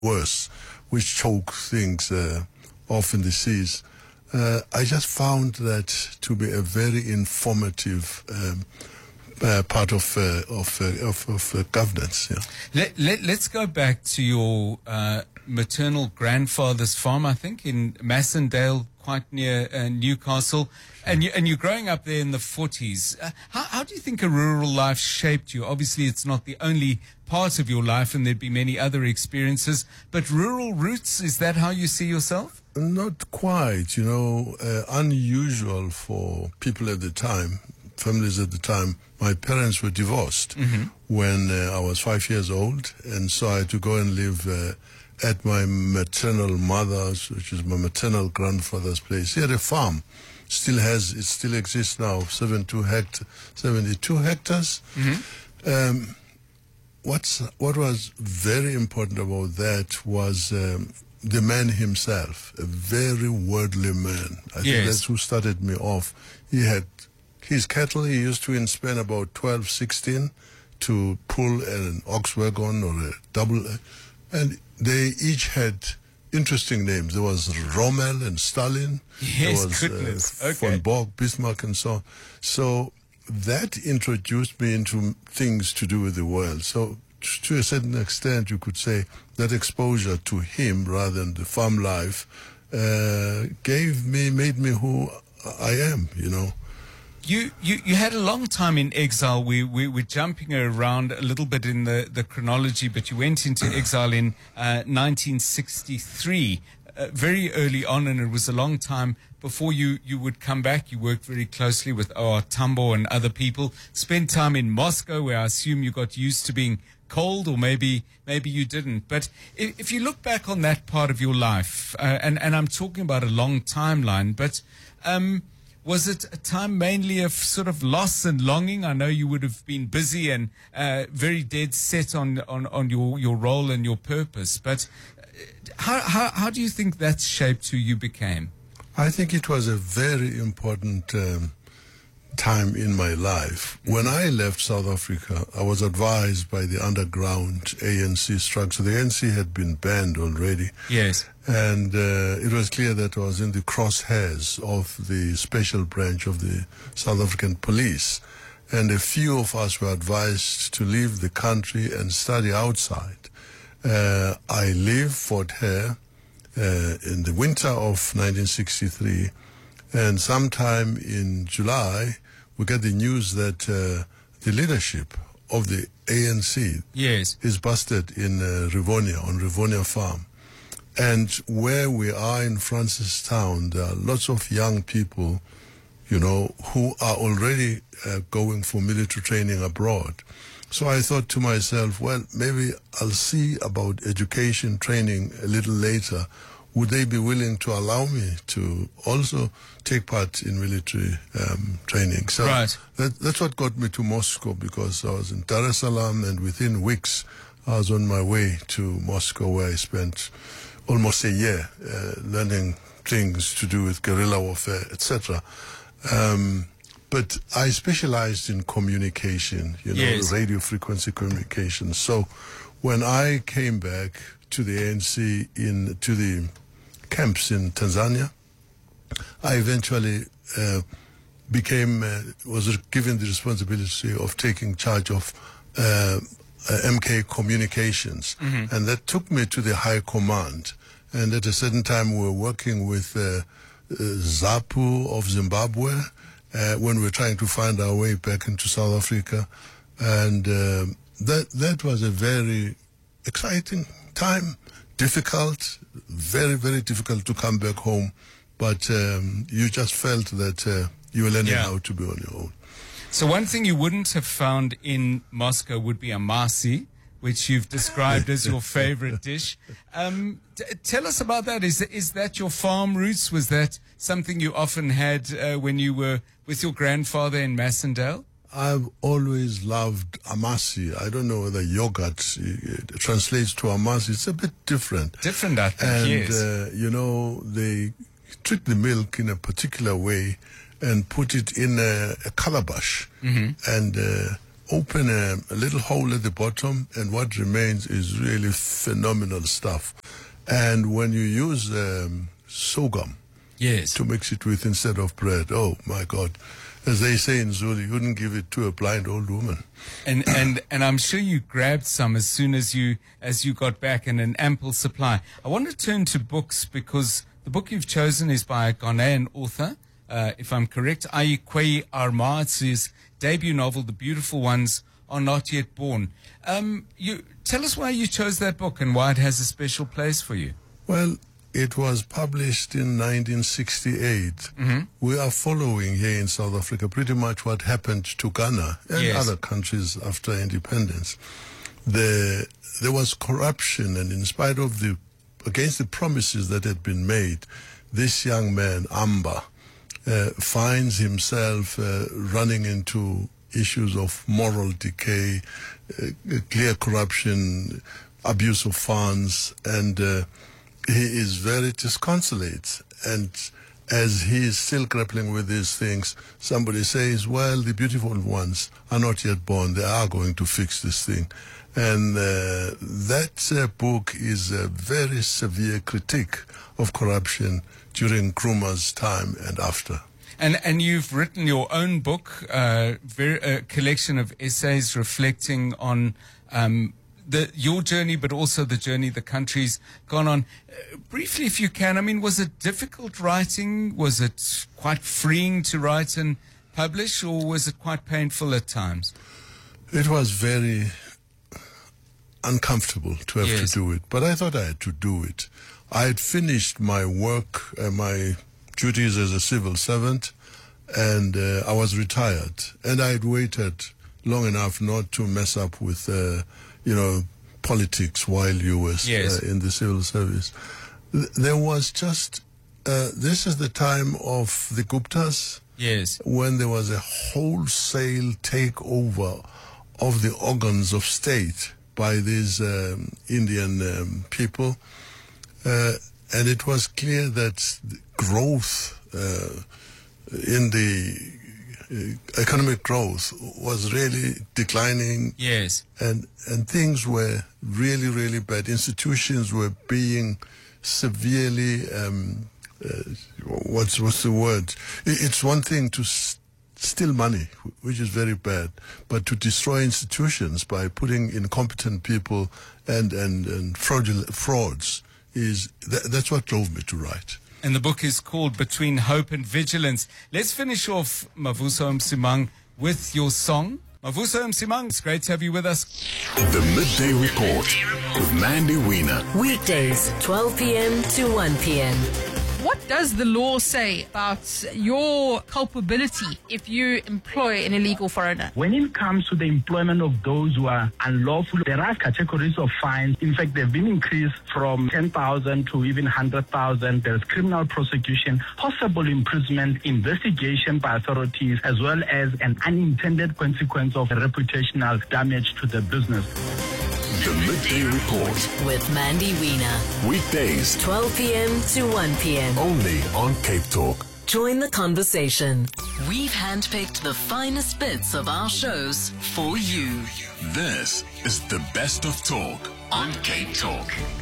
worse, which choke things off in the seas. I just found that to be a very informative part of governance. Yeah. Let's go back to your maternal grandfather's farm, I think, in Massendale, quite near Newcastle. And you're growing up there in the 40s. How do you think a rural life shaped you? Obviously, it's not the only part of your life, and there'd be many other experiences. But rural roots, is that how you see yourself? Not quite, unusual for people at the time, families at the time. My parents were divorced when I was 5 years old, and so I had to go and live at my maternal mother's, which is my maternal grandfather's place. He had a farm. It still exists now, 72 hectares. What was very important about that was the man himself, a very worldly man. I think that's who started me off. He had his cattle. He used to spend about 12, 16 to pull an ox wagon or a double, and they each had interesting names. There was Rommel and Stalin. Yes, there was von Bock, Bismarck, and so on. So that introduced me into things to do with the world. So to a certain extent, you could say that exposure to him rather than the farm life made me who I am, You had a long time in exile. We're jumping around a little bit in the chronology, but you went into exile in 1963, very early on, and it was a long time before you would come back. You worked very closely with O.R. Tambo and other people. Spent time in Moscow, where I assume you got used to being cold, or maybe you didn't. But if you look back on that part of your life, and I'm talking about a long timeline, but was it a time mainly of sort of loss and longing? I know you would have been busy and very dead set on your role and your purpose. But how do you think that's shaped who you became? I think it was a very important time in my life. When I left South Africa, I was advised by the underground ANC structure. The ANC had been banned already. Yes. And it was clear that I was in the crosshairs of the special branch of the South African police. And a few of us were advised to leave the country and study outside. I left Fort Hare in the winter of 1963. And sometime in July, we get the news that the leadership of the ANC is busted in Rivonia, on Rivonia Farm. And where we are in Francistown, there are lots of young people, who are already going for military training abroad. So I thought to myself, well, maybe I'll see about education training a little later. Would they be willing to allow me to also take part in military training? So that's what got me to Moscow, because I was in Dar es Salaam, and within weeks I was on my way to Moscow, where I spent almost a year learning things to do with guerrilla warfare, etc. But I specialized in communication, radio frequency communication. So when I came back to the ANC, to the camps in Tanzania, I eventually was given the responsibility of taking charge of MK Communications. And that took me to the High Command. And at a certain time, we were working with ZAPU of Zimbabwe when we were trying to find our way back into South Africa. And that was a very exciting time, difficult, very, very difficult to come back home. But you just felt that you were learning how to be on your own. So one thing you wouldn't have found in Moscow would be amasi, which you've described as your favorite dish. Tell us about that. Is that your farm roots? Was that something you often had when you were with your grandfather in Massendale? I've always loved amasi. I don't know whether yogurt translates to amasi. It's a bit different. Different, I think, yes. And, they treat the milk in a particular way and put it in a calabash. And open a little hole at the bottom, and what remains is really phenomenal stuff. And when you use sorghum Yes. to mix it with instead of bread, oh my God. As they say in Zulu, you wouldn't give it to a blind old woman. And I'm sure you grabbed some as soon as you got back, in an ample supply. I want to turn to books, because the book you've chosen is by a Ghanaian author, if I'm correct, Ayikwe Arma. It's his debut novel, The Beautiful Ones Are Not Yet Born. You tell us why you chose that book and why it has a special place for you. Well, it was published in 1968. Mm-hmm. We are following here in South Africa pretty much what happened to Ghana and Yes. other countries after independence. There was corruption, and in spite of against the promises that had been made, this young man, Amba, finds himself running into issues of moral decay, clear corruption, abuse of funds, and he is very disconsolate. And as he is still grappling with these things, somebody says, well, the beautiful ones are not yet born. They are going to fix this thing. And that book is a very severe critique of corruption during Nkrumah's time and after. And you've written your own book, a collection of essays reflecting on your journey, but also the journey the country's gone on. Briefly, if you can, I mean, was it difficult writing? Was it quite freeing to write and publish, or was it quite painful at times? It was very uncomfortable to have Yes. to do it, but I thought I had to do it. I had finished my work, my duties as a civil servant, and I was retired. And I had waited long enough not to mess up with, politics while you were Yes. in the civil service. There was just, this is the time of the Guptas, Yes. when there was a wholesale takeover of the organs of state by these Indian people. And it was clear that the growth in the economic growth was really declining. Yes. And things were really, really bad. Institutions were being severely, what's the word? It's one thing to steal money, which is very bad, but to destroy institutions by putting incompetent people and frauds that's what drove me to write. And the book is called Between Hope and Vigilance. Let's finish off, Mavuso Msimang, with your song. Mavuso Msimang, it's great to have you with us. The Midday Report with Mandy Wiener. Weekdays, 12 p.m. to 1 p.m. What does the law say about your culpability if you employ an illegal foreigner? When it comes to the employment of those who are unlawful, there are categories of fines. In fact, they've been increased from 10,000 to even 100,000. There's criminal prosecution, possible imprisonment, investigation by authorities, as well as an unintended consequence of reputational damage to the business. The Midday Report. With Mandy Wiener. Weekdays, 12 p.m. to 1 p.m. only on Cape Talk. Join the conversation. We've handpicked the finest bits of our shows for you. This is the best of talk on Cape Talk.